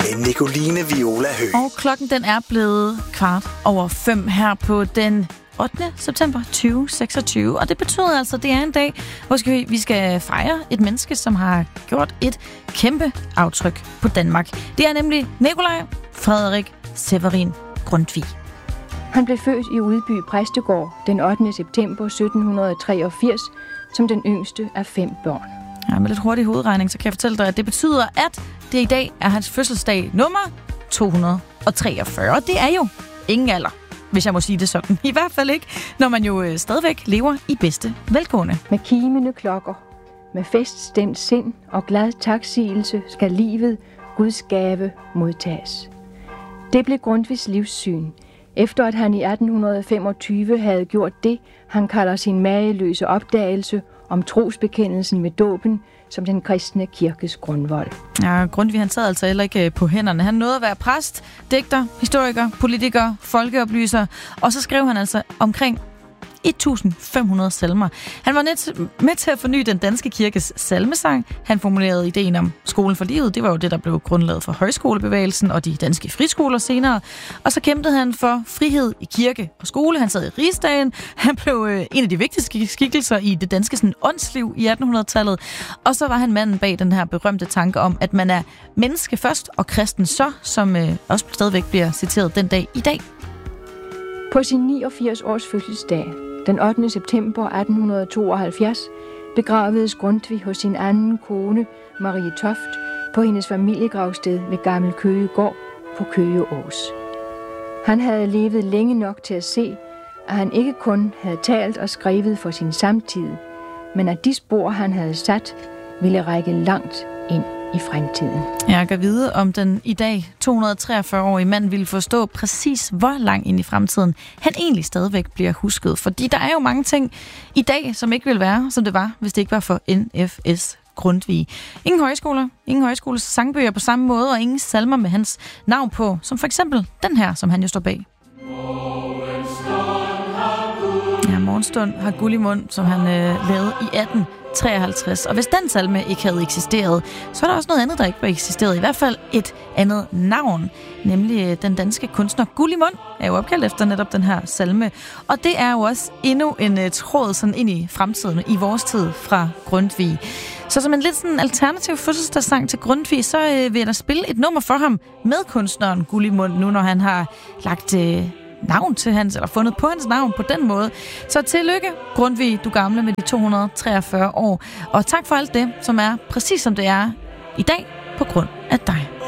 med Nicoline Viola Høgh. Og klokken den er blevet 5:15 her på den 8. september 2026. Og det betyder altså, at det er en dag, hvor vi skal fejre et menneske, som har gjort et kæmpe aftryk på Danmark. Det er nemlig Nikolaj Frederik Severin Grundtvig. Han blev født i Udby Præstegård den 8. september 1783 som den yngste af 5 børn. Ja, med lidt hurtig hovedregning, så kan jeg fortælle dig, at det betyder, at det i dag er hans fødselsdag nummer 243. Og det er jo ingen alder, hvis jeg må sige det sådan. I hvert fald ikke, når man jo stadigvæk lever i bedste velgående. Med kimende klokker, med feststemt sind og glad taksigelse skal livet, Guds gave, modtages. Det blev Grundtvigs livssyn, efter at han i 1825 havde gjort det, han kalder sin mageløse opdagelse om trosbekendelsen med dåben som den kristne kirkes grundvold. Ja, Grundtvig han sad altså heller ikke på hænderne. Han nåede at være præst, digter, historiker, politiker, folkeoplyser, og så skrev han altså omkring 1500 salmer. Han var med til at forny den danske kirkes salmesang. Han formulerede ideen om skolen for livet. Det var jo det, der blev grundlaget for højskolebevægelsen og de danske friskoler senere. Og så kæmpede han for frihed i kirke og skole. Han sad i Rigsdagen. Han blev en af de vigtigste skikkelser i det danske åndsliv i 1800-tallet. Og så var han manden bag den her berømte tanke om, at man er menneske først og kristen så, som også stadigvæk bliver citeret den dag i dag. På sin 89 års fødselsdag, den 8. september 1872, begravedes Grundtvig hos sin anden kone, Marie Toft, på hendes familiegravsted ved Gammel Køge Gård på Køge Ås. Han havde levet længe nok til at se, at han ikke kun havde talt og skrevet for sin samtid, men at de spor, han havde sat, ville række langt ind i fremtiden. Jeg kan vide, om den i dag 243-årige mand ville forstå præcis, hvor langt ind i fremtiden han egentlig stadigvæk bliver husket. Fordi der er jo mange ting i dag, som ikke ville være, som det var, hvis det ikke var for NFS Grundtvig. Ingen højskoles sangbøger på samme måde, og ingen salmer med hans navn på, som for eksempel den her, som han jo står bag. Ja, Morgenstund har guld i mund, som han lavede i 1853. Og hvis den salme ikke havde eksisteret, så er der også noget andet, der ikke var eksisteret. I hvert fald et andet navn, nemlig den danske kunstner Guld i mund, er jo opkaldt efter netop den her salme. Og det er jo også endnu en tråd sådan ind i fremtiden, i vores tid fra Grundtvig. Så som en lidt sådan alternativ fødselsdagssang til Grundtvig, så vil jeg da spille et nummer for ham med kunstneren Guld i mund, nu når han har lagt navn til hans, eller fundet på hans navn på den måde. Så tillykke, Grundtvig, du gamle med de 243 år. Og tak for alt det, som er præcis som det er i dag, på grund af dig.